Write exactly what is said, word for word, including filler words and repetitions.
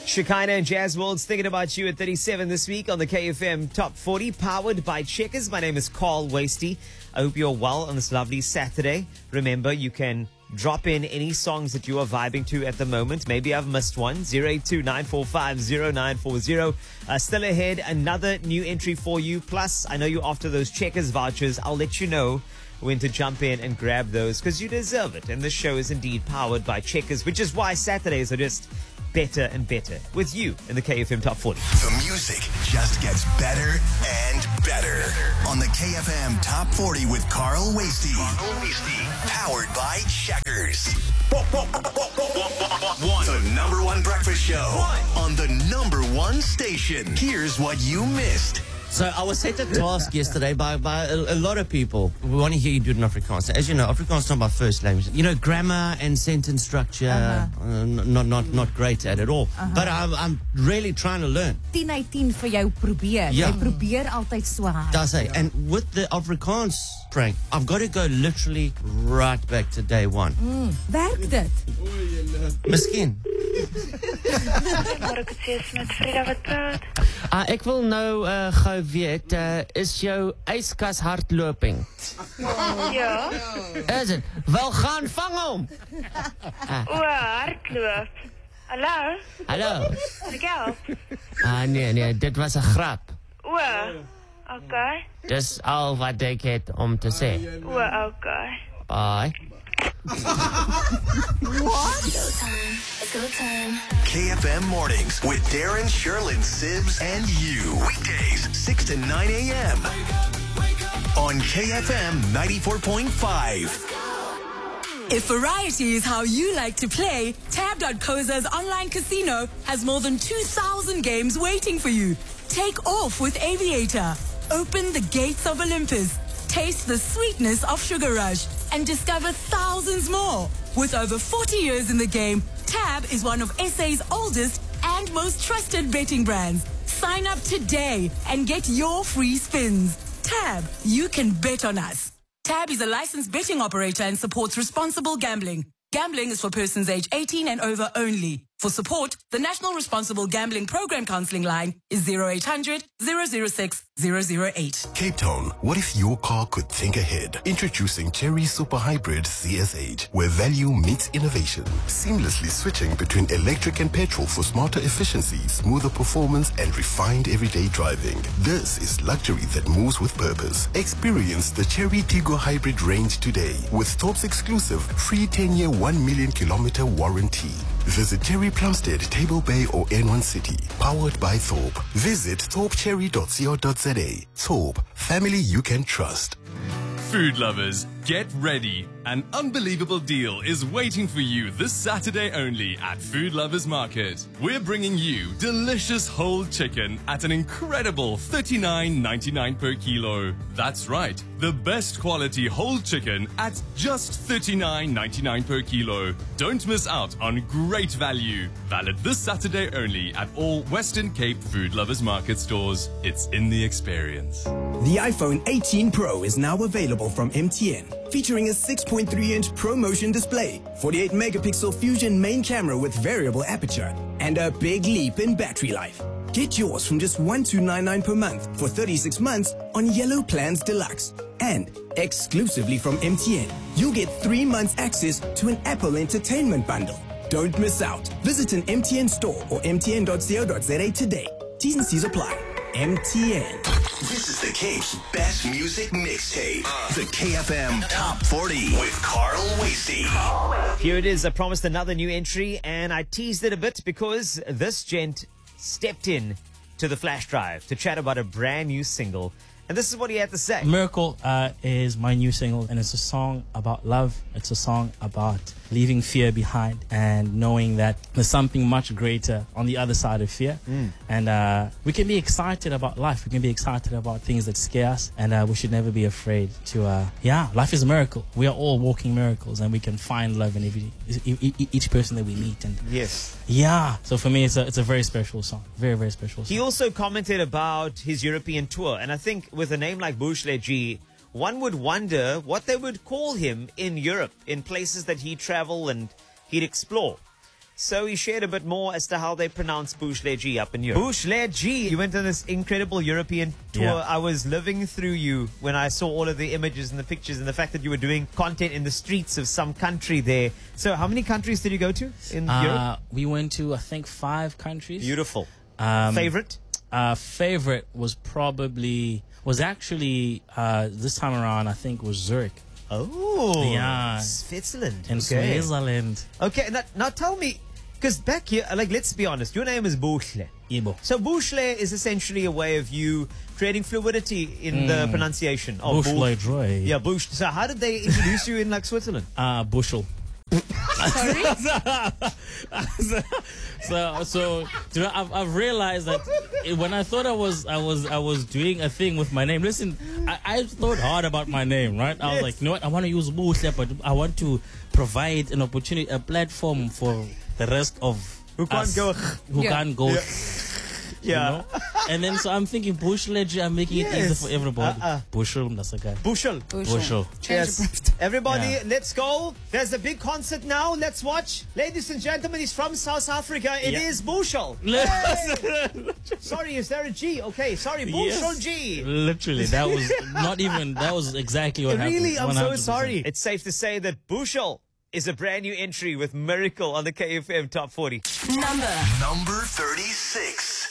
Shekinah and Jazz World's thinking about you at thirty-seven this week on the K F M Top forty, powered by Checkers. My name is Carl Wasty. I hope you're well on this lovely Saturday. Remember, you can drop in any songs that you are vibing to at the moment. Maybe I've missed one. zero eight two nine four five zero nine four zero. Uh, still ahead, another new entry for you. Plus, I know you're after those Checkers vouchers. I'll let you know when to jump in and grab those because you deserve it. And this show is indeed powered by Checkers, which is why Saturdays are just better and better with you in the K F M Top forty. The music just gets better and better on the K F M Top forty with Carl Wasty. Powered by Checkers. The number one breakfast show on the number one station. Here's what you missed. So I was set a task yesterday by, by a, a lot of people. We want to hear you do it in Afrikaans. As you know, Afrikaans is not my first language. You know, grammar and sentence structure, uh-huh. uh, not not not great at it all. Uh-huh. But I'm, I'm really trying to learn. ten uit ten vir jou probeer. Ja. Jy probeer altyd so hard. That's it. And with the Afrikaans prank, I've got to go literally right back to day one. Mm. Werk dit? Miskien. Uh, ek wil nou uh, gou weet, uh, is jou yskas hardloping? Ja. Is het? Wel gaan vang hom. Ah. O, hardloop. Hallo? Hallo. Kan ek help? Ah, nee, nee, dit was 'n grap. O, okay. Dis al wat ek het om te sê. O, okay. Bye. What? It's go time. K F M Mornings with Darren, Sherlyn, Sibs, and you. Weekdays, six to nine a.m. on K F M ninety-four point five. If variety is how you like to play, Tab dot co za's online casino has more than two thousand games waiting for you. Take off with Aviator. Open the gates of Olympus. Taste the sweetness of Sugar Rush and discover thousands more. With over forty years in the game, Tab is one of S A's oldest and most trusted betting brands. Sign up today and get your free spins. Tab, you can bet on us. Tab is a licensed betting operator and supports responsible gambling. Gambling is for persons age eighteen and over only. For support, the National Responsible Gambling Program Counseling line is zero eight hundred, zero zero six, zero zero eight. Cape Town, what if your car could think ahead? Introducing Chery Super Hybrid C S eight, where value meets innovation. Seamlessly switching between electric and petrol for smarter efficiency, smoother performance, and refined everyday driving. This is luxury that moves with purpose. Experience the Chery Tiggo Hybrid range today with Thorpe's exclusive free ten-year, one million kilometer warranty. Visit Chery Plumstead, Table Bay, or N one City. Powered by Thorpe. Visit thorpe cherry dot co dot za. Thorpe, family you can trust. Food lovers, get ready. An unbelievable deal is waiting for you this Saturday only at Food Lovers Market. We're bringing you delicious whole chicken at an incredible thirty-nine ninety-nine per kilo. That's right, the best quality whole chicken at just thirty-nine ninety-nine per kilo. Don't miss out on great value. Valid this Saturday only at all Western Cape Food Lovers Market stores. It's in the experience. The iPhone eighteen Pro is now available from M T N, featuring a six point three inch ProMotion display, forty-eight megapixel Fusion main camera with variable aperture, and a big leap in battery life. Get yours from just one thousand two hundred ninety-nine dollars per month for thirty-six months on Yellow Plans Deluxe. And exclusively from M T N, you'll get three months access to an Apple Entertainment bundle. Don't miss out. Visit an M T N store or m t n dot co dot za today. T's and C's apply. M T N. This is the Cape's best music mixtape. Uh, the K F M Top forty with Carl Wasty. Here it is. I promised another new entry, and I teased it a bit because this gent stepped in to the flash drive to chat about a brand new single. And this is what he had to say. Miracle uh, is my new single, and it's a song about love. It's a song about leaving fear behind and knowing that there's something much greater on the other side of fear. Mm. And uh, we can be excited about life. We can be excited about things that scare us, and uh, we should never be afraid to, uh, yeah, life is a miracle. We are all walking miracles, and we can find love in every, each person that we meet. And yes. Yeah. So for me, it's a, it's a very special song. Very, very special song. He also commented about his European tour, and I think with a name like Bushle G, one would wonder what they would call him in Europe, in places that he'd travel and he'd explore. So he shared a bit more as to how they pronounce Bushleji up in Europe. Bushleji! You went on this incredible European tour. Yeah. I was living through you when I saw all of the images and the pictures and the fact that you were doing content in the streets of some country there. So how many countries did you go to in Uh, Europe? we went to, I think, five countries. Beautiful. Um, Favorite? Uh, favorite was probably, was actually, uh, this time around, I think, was Zurich. Oh, Yeah. Switzerland. In Okay. Switzerland. Okay, now, now tell me, because back here, like, let's be honest, your name is Bushle. Ibo. So Bushle is essentially a way of you creating fluidity in the pronunciation of Bushle Bush. Joy. Yeah, Bush. So how did they introduce you in like Switzerland? Uh, bushel. Sorry? so, so do you know, I've, I've realized that when I thought I was, I was, I was doing a thing with my name. Listen, I, I thought hard about my name, right? I was Yes. like, you know what? I want to use Bushle, but I want to provide an opportunity, a platform for the rest of Who can't us go- who Yeah. can't go. Yeah. You know? And then so I'm thinking Bushledge, I'm making it easy Yes. for everybody. Uh-uh. Bushel, that's a guy. Bushel. Bushel. Yes. Everybody, Yeah. let's go. There's a big concert now. Let's watch. Ladies and gentlemen, he's from South Africa. It Yeah. is Bushel. Sorry, is there a G? Okay, sorry, Bushel Yes. G. Literally, that was not even, that was exactly what happened. Really, I'm so one hundred percent. sorry. It's safe to say that Bushel is a brand new entry with Miracle on the K F M Top forty. Number Number thirty-six.